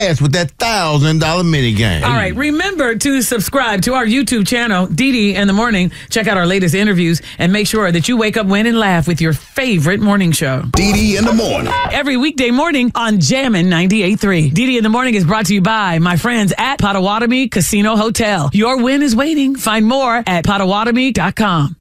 with that $1,000 minigame. All right, remember to subscribe to our YouTube channel, DD in the Morning. Check out our latest interviews and make sure that you wake up, win, and laugh with your favorite morning show. DD in the Morning. Every weekday morning on Jammin' 98.3. DD in the Morning is brought to you by my friends at Potawatomi Casino Hotel. Your win is waiting. Find more at Potawatomi.com.